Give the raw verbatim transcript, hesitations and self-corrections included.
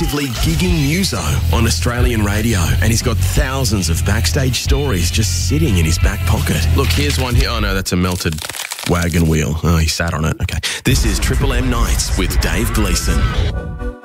actively gigging muso on Australian radio, and he's got thousands of backstage stories just sitting in his back pocket. Look, here's one here. Oh, no, that's a melted wagon wheel. Oh, he sat on it. Okay. This is Triple M Nights with Dave Gleeson.